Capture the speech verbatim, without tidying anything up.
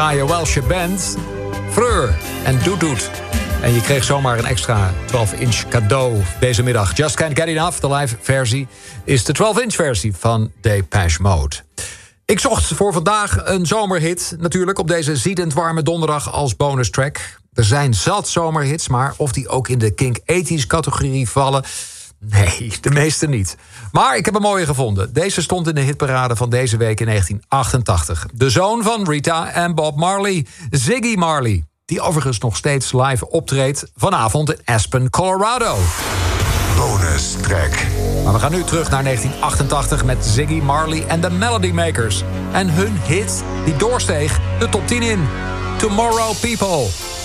Aya Welsh Band, Fleur en Doet Doet. En je kreeg zomaar een extra twaalf inch cadeau deze middag. Just Can't Get Enough, de live versie, is de twaalf inch versie van Depeche Mode. Ik zocht voor vandaag een zomerhit, natuurlijk op deze ziedend warme donderdag als bonus track. Er zijn zat zomerhits, maar of die ook in de Kink tachtiger categorie vallen... Nee, de meeste niet. Maar ik heb een mooie gevonden. Deze stond in de hitparade van deze week in negentien achtentachtig. De zoon van Rita en Bob Marley, Ziggy Marley. Die overigens nog steeds live optreedt vanavond in Aspen, Colorado. Bonus track. Maar we gaan nu terug naar negentien achtentachtig met Ziggy Marley en de Melody Makers. En hun hit die doorsteeg de top tien in. Tomorrow People.